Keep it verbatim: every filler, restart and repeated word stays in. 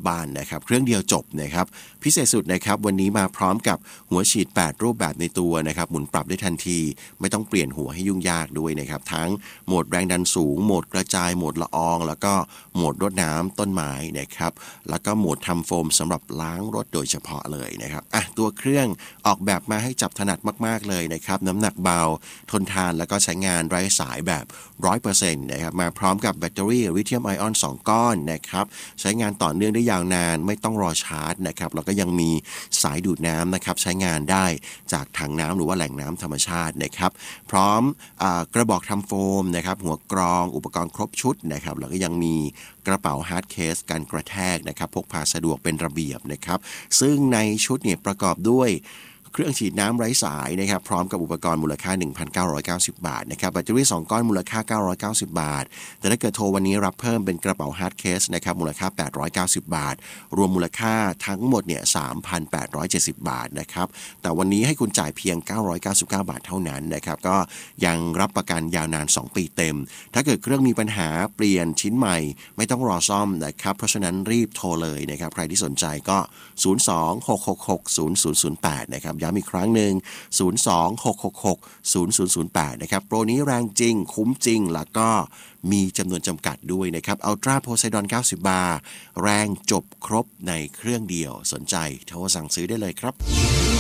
บ้านนะครับเครื่องเดียวจบนะครับพิเศษสุดนะครับวันนี้มาพร้อมกับหัวฉีดแปดรูปแบบในตัวนะครับหมุนปรับได้ทันทีไม่ต้องเปลี่ยนหัวให้ยุ่งยากด้วยนะครับทั้งโหมดแรงดันสูงโหมดกระจายโหมดละอองแล้วก็โหมดรดน้ำต้นไม้นะครับแล้วก็โหมดทำโฟมสำหรับล้างรถโดยเฉพาะเลยนะครับอ่ะตัวเครื่องออกแบบมาให้จับถนัดมากๆเลยนะครับน้ำหนักเบาทนทานแล้วก็ใช้งานไร้สายแบบ ร้อยเปอร์เซ็นต์ นะครับมาพร้อมกับแบตเตอรี่ลิเธียมไอออนสองก้อนนะครับใช้งานต่อเนื่องได้ยาวนานไม่ต้องรอชาร์จนะครับแล้วก็ยังมีสายดูดน้ำนะครับใช้งานได้จากถังน้ำหรือว่าแหล่งน้ำธรรมชาตินะครับพร้อมกระบอกทำโฟมนะครับหัวกรองอุปกรณ์ครบชุดนะครับแล้วก็ยังมีกระเป๋าฮาร์ดเคสกันกระแทกนะครับพกพาสะดวกเป็นระเบียบนะครับซึ่งในชุดเนี่ยประกอบด้วยเครื่องฉีดน้ำไร้สายนะครับพร้อมกับอุปกรณ์มูลค่า หนึ่งพันเก้าร้อยเก้าสิบ บาทนะครับแบตเตอรี่สองก้อนมูลค่าเก้าร้อยเก้าสิบบาทแต่ถ้าเกิดโทรวันนี้รับเพิ่มเป็นกระเป๋าฮาร์ดเคสนะครับมูลค่าแปดร้อยเก้าสิบบาทรวมมูลค่าทั้งหมดเนี่ย สามพันแปดร้อยเจ็ดสิบ บาทนะครับแต่วันนี้ให้คุณจ่ายเพียงเก้าร้อยเก้าสิบเก้าบาทเท่านั้นนะครับก็ยังรับประกันยาวนานสองปีเต็มถ้าเกิดเครื่องมีปัญหาเปลี่ยนชิ้นใหม่ไม่ต้องรอซ่อมนะครับเพราะฉะนั้นรีบโทรเลยนะครับใครที่สนใจก็ศูนย์ สอง หก หก หก ศูนย์ ศูนย์ ศูนย์ แปดนะครับย้ำอีกครั้งนึงศูนย์ สอง หก หก หก ศูนย์ ศูนย์ ศูนย์ แปดนะครับโปรนี้แรงจริงคุ้มจริงแล้วก็มีจำนวนจำกัดด้วยนะครับ Ultra Poseidon เก้าสิบ บาร์แรงจบครบในเครื่องเดียวสนใจโทรสั่งซื้อได้เลยครับ